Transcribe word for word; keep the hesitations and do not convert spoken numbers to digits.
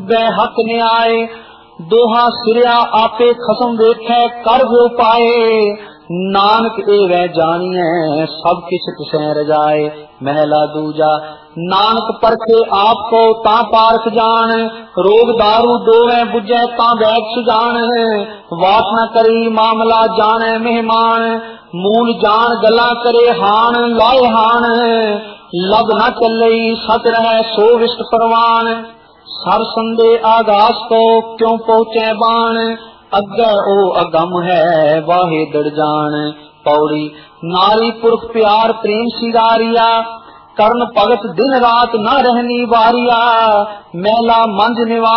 पुगे हक न्याय। दोहा सिरिया आपे खसम देखे कर वो पाए। नानक एवं जानिए सब किछ तिसै रजाए। महला दूजा नानक परखे आपको ता पारख जान। रोग दारू दोवे बुझे ता बैठ सुजान। वात न करी मामला जाने मेहमान। मूल जान गला करे हान लाए हान। लब न चलई सच रहे सो विष्ट परवान। सर संदे आगास को क्यों पहुँचे बाण। अग्गे ओ अगम है वाहे दड़ जान। पौड़ी नारी पुरख प्यार प्रेम सिंगारिया। कर्ण भगत दिन रात न रहनी बारिया। मैला मंज निवास